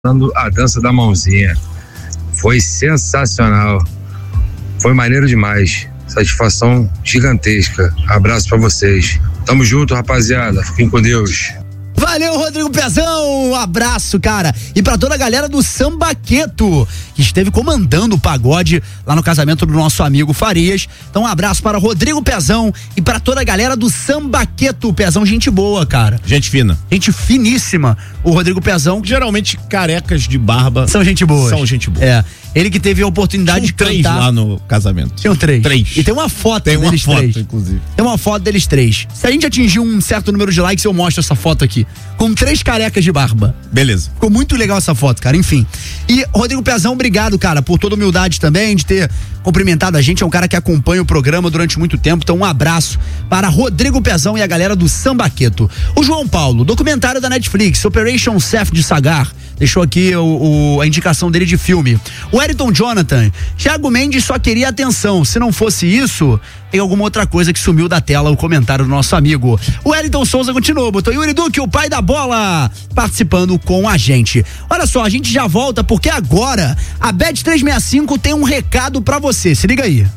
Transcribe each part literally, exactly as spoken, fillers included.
a dança da mãozinha. Foi sensacional. Foi maneiro demais. Satisfação gigantesca. Abraço pra vocês. Tamo junto, rapaziada. Fiquem com Deus. Valeu, Rodrigo Pezão, um abraço, cara. E pra toda a galera do Sambaqueto, que esteve comandando o pagode lá no casamento do nosso amigo Farias. Então um abraço para Rodrigo Pezão e pra toda a galera do Sambaqueto. Pezão, gente boa, cara. Gente fina. Gente finíssima. O Rodrigo Pezão. Geralmente carecas de barba. São gente boa. São gente boa. É. Ele que teve a oportunidade de três cantar. lá no casamento. Tinham três. Três. E tem uma foto tem deles uma foto, três. Inclusive. Tem uma foto deles três. Se a gente atingir um certo número de likes, eu mostro essa foto aqui. Com três carecas de barba. Beleza. Ficou muito legal essa foto, cara. Enfim. E, Rodrigo Pezão, obrigado, cara, por toda a humildade também, de ter cumprimentado a gente. É um cara que acompanha o programa durante muito tempo. Então, um abraço para Rodrigo Pezão e a galera do Sambaqueto. O João Paulo, documentário da Netflix, Operation Chef de Sagar. Deixou aqui o, o, a indicação dele de filme. O Wellington Jonathan, Thiago Mendes só queria atenção. Se não fosse isso, tem alguma outra coisa que sumiu da tela, o comentário do nosso amigo. O Wellington Souza continuou, botou Yuri Duque, o pai da bola, participando com a gente. Olha só, a gente já volta porque agora a Bet trezentos e sessenta e cinco tem um recado pra você. Se liga aí.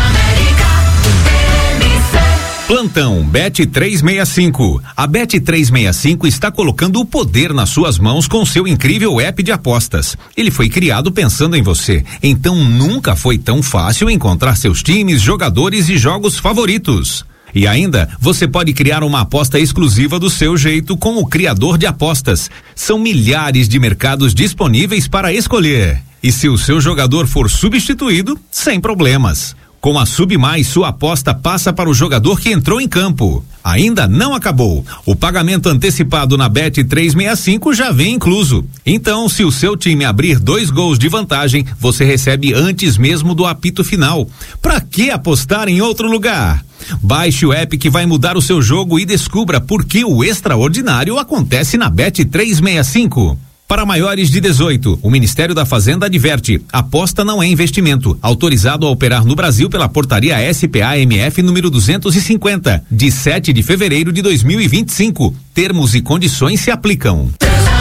Plantão Bet trezentos e sessenta e cinco. A Bet trezentos e sessenta e cinco está colocando o poder nas suas mãos com seu incrível app de apostas. Ele foi criado pensando em você, então nunca foi tão fácil encontrar seus times, jogadores e jogos favoritos. E ainda, você pode criar uma aposta exclusiva do seu jeito com o criador de apostas. São milhares de mercados disponíveis para escolher. E se o seu jogador for substituído, sem problemas. Com a Sub Mais, sua aposta passa para o jogador que entrou em campo. Ainda não acabou. O pagamento antecipado na Bet trezentos e sessenta e cinco já vem incluso. Então, se o seu time abrir dois gols de vantagem, você recebe antes mesmo do apito final. Pra que apostar em outro lugar? Baixe o app que vai mudar o seu jogo e descubra por que o extraordinário acontece na Bet trezentos e sessenta e cinco. Para maiores de dezoito, o Ministério da Fazenda adverte: aposta não é investimento. Autorizado a operar no Brasil pela portaria S P A M F número duzentos e cinquenta, de sete de fevereiro de dois mil e vinte e cinco. Termos e condições se aplicam.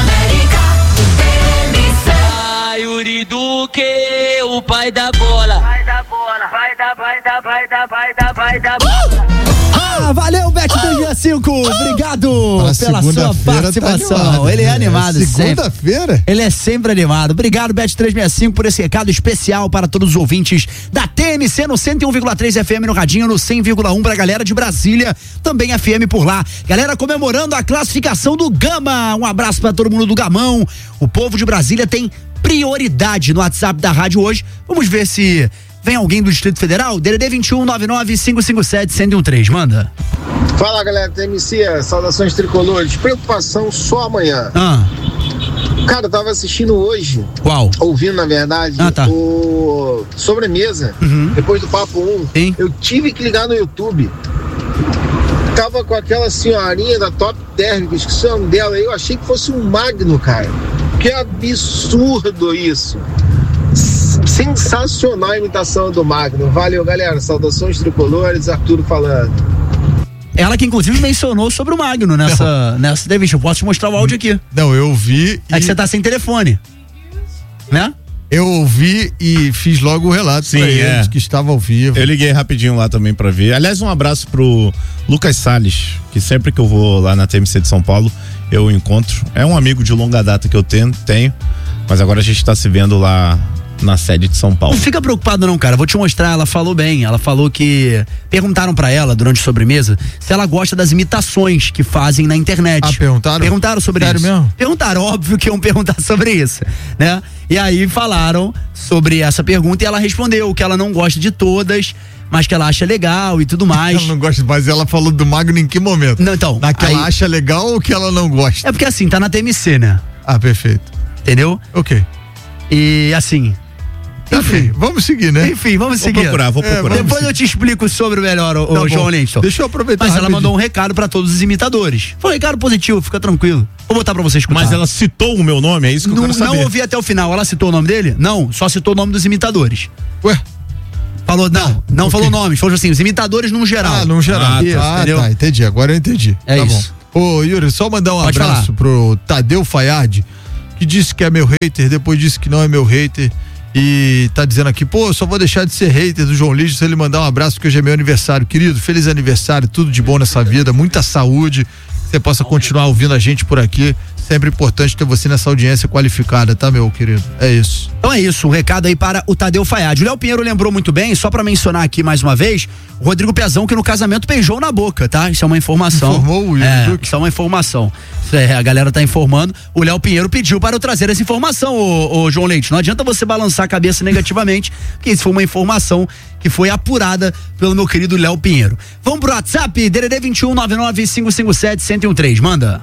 Ai, Yuri Duque, o pai da bola. Vai da bola, vai da, vai da, vai da, vai da, vai da bola. Ah, valeu, Bet trezentos e sessenta e cinco. Obrigado Pra pela sua participação. Tá animado, Ele é animado é, sempre. Segunda-feira? Ele é sempre animado. Obrigado, Bet trezentos e sessenta e cinco, por esse recado especial para todos os ouvintes da T M C no cento e um vírgula três F M no Radinho, no cem vírgula um pra galera de Brasília, também F M por lá. Galera comemorando a classificação do Gama. Um abraço para todo mundo do Gamão. O povo de Brasília tem prioridade no WhatsApp da rádio hoje. Vamos ver se vem alguém do Distrito Federal. D D D vinte e um, nove nove cinco cinco sete, zero um três. Manda. Fala, galera da M C, saudações tricolores. Preocupação só amanhã. Ah. Cara, eu tava assistindo hoje. Qual? Ouvindo, na verdade, ah, tá. o Sobremesa, uhum. depois do Papo um. Sim. Eu tive que ligar no YouTube. Tava com aquela senhorinha da Top Term, esqueci o nome dela, eu achei que fosse um Magno, cara. Que absurdo isso. Sensacional a imitação do Magno. Valeu, galera. Saudações tricolores, Arturo falando. Ela que inclusive mencionou sobre o Magno nessa, nessa entrevista. Eu posso te mostrar o áudio aqui. Não, eu ouvi. É e... que você tá sem telefone. Né? Eu ouvi e fiz logo o relato. Sim, pra é. eles que estava ao vivo. Eu liguei rapidinho lá também pra ver. Aliás, um abraço pro Lucas Salles, que sempre que eu vou lá na T M C de São Paulo, eu encontro. É um amigo de longa data que eu tenho, tenho mas agora a gente tá se vendo lá na sede de São Paulo. Não fica preocupado não, cara, vou te mostrar, ela falou bem, ela falou que perguntaram pra ela durante a sobremesa se ela gosta das imitações que fazem na internet. Ah, perguntaram? Perguntaram sobre Sério isso. mesmo? Perguntaram, óbvio que iam perguntar sobre isso, né? E aí falaram sobre essa pergunta e ela respondeu que ela não gosta de todas, mas que ela acha legal e tudo mais. Ela não gosta, mas ela falou do Magno em que momento? Não, então. Na que aí... ela acha legal ou que ela não gosta? É porque assim, tá na T M C, né? Ah, perfeito. Entendeu? Ok. E assim... Enfim, vamos seguir, né? Enfim, vamos vou seguir. Procurar, vou procurar. É, depois eu te explico sobre o melhor, o, tá o João Lenton. Deixa eu aproveitar. Mas rapidinho. ela mandou um recado pra todos os imitadores. Foi um recado positivo, fica tranquilo. Vou botar pra vocês escutar. Mas ela citou o meu nome, é isso que não, eu quero saber. Não ouvi até o final. Ela citou o nome dele? Não, só citou o nome dos imitadores. Ué? Falou, não, não okay. falou nome. Falou assim, os imitadores num geral. Ah, num geral. Ah, isso, ah tá, entendi. Agora eu entendi. É tá isso. Bom. Ô, Yuri, só mandar um Pode abraço falar. pro Tadeu Fayard, que disse que é meu hater, depois disse que não é meu hater. E tá dizendo aqui, pô, eu só vou deixar de ser hater do João Lígio se ele mandar um abraço, porque hoje é meu aniversário. Querido, feliz aniversário, tudo de bom nessa vida, muita saúde, que você possa continuar ouvindo a gente por aqui. Sempre importante ter você nessa audiência qualificada, tá, meu querido? É isso. Então é isso, um recado aí para o Tadeu Fayad. O Léo Pinheiro lembrou muito bem, só pra mencionar aqui mais uma vez, o Rodrigo Pezão, que no casamento beijou na boca, tá? Isso é uma informação. Informou o Will é, Duque. Isso é uma informação. É, a galera tá informando. O Léo Pinheiro pediu para eu trazer essa informação, ô, ô João Leite. Não adianta você balançar a cabeça negativamente, porque isso foi uma informação que foi apurada pelo meu querido Léo Pinheiro. Vamos pro WhatsApp, D D D vinte e um, nove nove cinco cinco sete, um zero um três. Manda.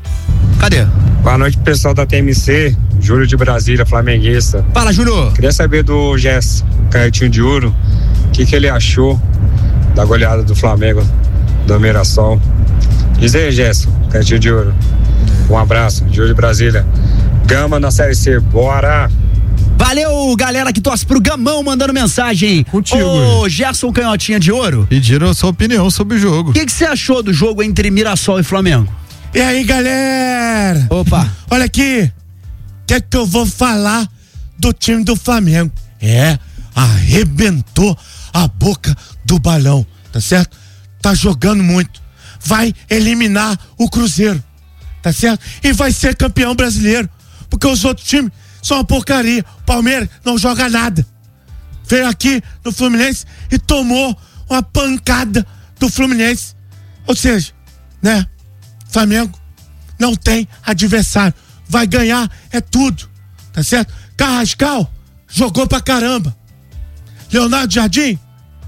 Cadê? Boa noite, pessoal da T M C, Júlio de Brasília, flamenguista. Fala, Júlio. Queria saber do Gerson, Caetinho de Ouro, o que, que ele achou da goleada do Flamengo, do Mirassol. Diz aí, Gerson, Caetinho de Ouro. Um abraço, Júlio de Brasília. Gama na Série C, bora! Valeu, galera que torce pro Gamão mandando mensagem. Contigo. Ô, Gerson Canhotinha de Ouro. Pediram a sua opinião sobre o jogo. O que você achou do jogo entre Mirassol e Flamengo? E aí, galera? Opa. Olha aqui. O que é que eu vou falar do time do Flamengo? É, arrebentou a boca do balão, tá certo? Tá jogando muito. Vai eliminar o Cruzeiro, tá certo? E vai ser campeão brasileiro, porque os outros times são uma porcaria. O Palmeiras não joga nada. Veio aqui no Fluminense e tomou uma pancada do Fluminense. Ou seja, né? Flamengo não tem adversário. Vai ganhar é tudo, tá certo? Carrascal jogou pra caramba. Leonardo Jardim,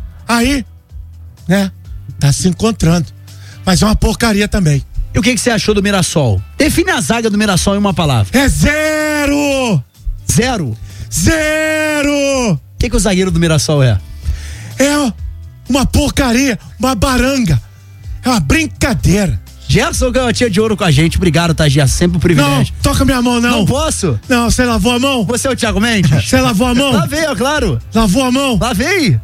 aí, né? Tá se encontrando. Mas é uma porcaria também. E o que que você achou do Mirassol? Define a zaga do Mirassol em uma palavra. É zero! Zero? Zero! O que que o zagueiro do Mirassol é? É uma porcaria, uma baranga. É uma brincadeira. Gerson Canhotinha de Ouro com a gente. Obrigado, tá, Gerson? Sempre um privilégio. Não, toca minha mão, não. Não posso? Não, você lavou a mão? Você é o Thiago Mendes? Você lavou a mão? Lavei, ó, claro. Lavou a mão? Lavei.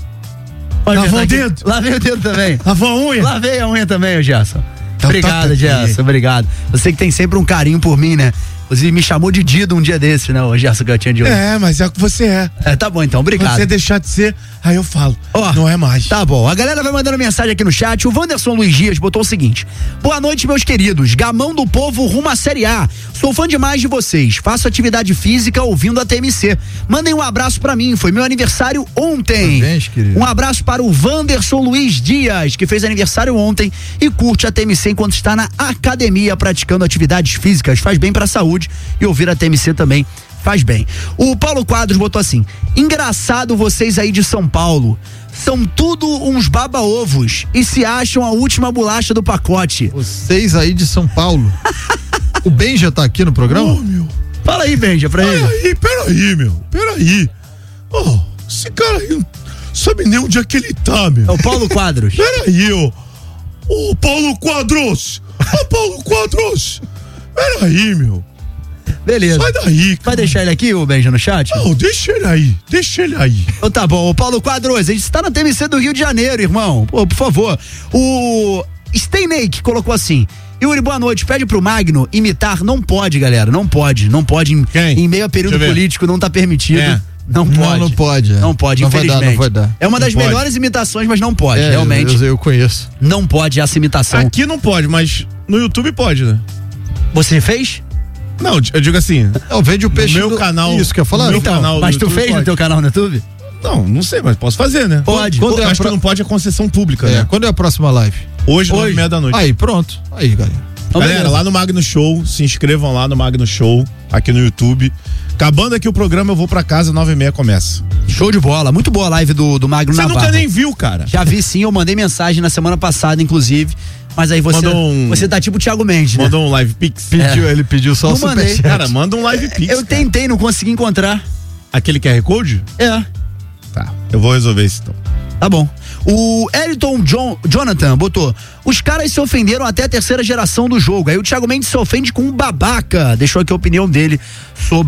Pode Lavou o aqui. dedo? Lavei o dedo também. Lavou a unha? Lavei a unha também, ô Gerson. Então obrigado, toca Gerson, aqui. obrigado. Você que tem sempre um carinho por mim, né? Inclusive me chamou de Dido um dia desse, né, o Gerson Canhotinha de Ouro? É, mas é o que você é. É, tá bom então, obrigado. Quando você deixar de ser, aí eu falo. Ó, não é mais. Tá bom, a galera vai mandando mensagem aqui no chat. O Wanderson Luiz Dias botou o seguinte: boa noite, meus queridos. Gamão do povo rumo à Série A. Sou fã demais de vocês. Faço atividade física ouvindo a T M C. Mandem um abraço pra mim. Foi meu aniversário ontem. Parabéns, querido. Um abraço para o Wanderson Luiz Dias, que fez aniversário ontem e curte a T M C enquanto está na academia praticando atividades físicas. Faz bem pra saúde e ouvir a T M C também faz bem. O Paulo Quadros botou assim: engraçado vocês aí de São Paulo. São tudo uns baba-ovos e se acham a última bolacha do pacote. Vocês aí de São Paulo. O Benja tá aqui no programa? Ô, meu. Fala aí, Benja, pra ele. Peraí, peraí, meu. Peraí. Oh, esse cara aí não sabe nem onde é que ele tá, meu. É o Paulo Quadros. Peraí, ô. Ô, Paulo Quadros. Ô, Paulo Quadros. Peraí, meu. Beleza. Sai daí, cara. Vai deixar ele aqui, o Benja, no chat? Não, deixa ele aí. Deixa ele aí. Então tá bom. O Paulo Quadros, a gente está na T M C do Rio de Janeiro, irmão. Pô, por favor. O Steinake colocou assim: Yuri, boa noite. Pede pro Magno imitar. Não pode, galera. Não pode. Não pode. Em, Quem? em meio a período Deixa eu ver. político, não tá permitido. É. Não pode. Não, não pode. Não pode, Não vai dar, infelizmente. não vai dar. É uma Não das pode. melhores imitações, mas não pode, É, realmente. Eu, eu conheço. Não pode essa imitação. Aqui não pode, mas no YouTube pode, né? Você fez? Não, eu digo assim. Não, vende o peixe. meu do- canal- Isso que eu ia falar? no meu Então, canal- Mas no tu YouTube fez no pode. teu canal no YouTube? Não, não sei, mas posso fazer, né? Pode. Quando, Quando é eu a acho pro- que não pode é concessão pública, É, né? quando é a próxima live? Hoje, nove Hoje. e meia da noite. Aí, pronto. Aí, galera. Então, Galera, beleza. lá no Magno Show, se inscrevam lá no Magno Show, aqui no YouTube. Acabando aqui o programa, eu vou pra casa, nove e meia começa. Show de bola. Muito boa a live do, do Magno Você Navarro. nunca nem viu, cara. Já vi sim, eu mandei mensagem na semana passada, inclusive. Mas aí você, Mandou um- você tá tipo o Thiago Mendes, né? Mandou um live pix. Pediu, Ele pediu só Não o mandei. superchat. Cara, manda um live pix. Eu cara. tentei, não consegui encontrar. Aquele Q R Code? É, Tá, eu vou resolver isso então. tá bom. O Elton John, Jonathan botou: os caras se ofenderam até a terceira geração do jogo. Aí o Thiago Mendes se ofende com um babaca. Deixou aqui a opinião dele sobre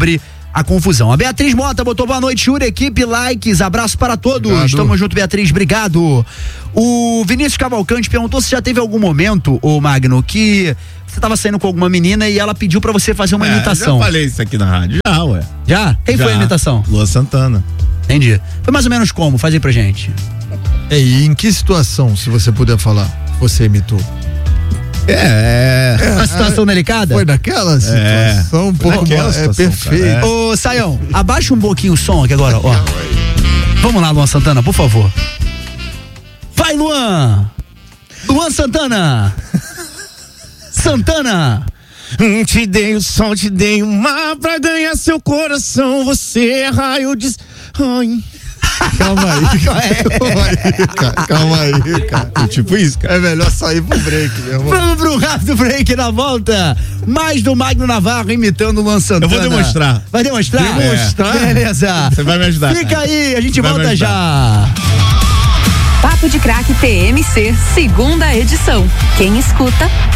a confusão. A Beatriz Mota botou boa noite, Yuri, equipe, likes, abraço para todos. Obrigado. Tamo junto, Beatriz, obrigado. O Vinícius Cavalcante perguntou se já teve algum momento, ô Magno, que você tava saindo com alguma menina e ela pediu pra você fazer uma É, imitação. Já falei isso aqui na rádio. Já, ué. Já? Quem Já. foi a imitação? Lua Santana. Entendi. Foi mais ou menos como? Faz aí pra gente. É, e em que situação, se você puder falar, você imitou? É. é. Uma situação delicada? Foi naquela situação um pouco naquela mais, é situação, perfeito. cara, é. Ô, Saião, abaixa um pouquinho o som aqui agora, ó. Vamos lá, Luan Santana, por favor. Vai, Luan! Luan Santana! Santana! Hum, te dei o sol, te dei o mar pra ganhar seu coração. Você é raio de. Ai. Calma aí, calma aí, cara. Calma aí, cara. É tipo isso, cara. É melhor sair pro break, meu irmão. Vamos pro rápido break na volta. Mais do Magno Navarro imitando o Luan Santana. Eu vou demonstrar. Vai demonstrar? Demonstrar? Beleza. Você vai me ajudar. Fica aí, a gente Vai me volta ajudar. já. Papo de Craque P M C, segunda edição. Quem escuta,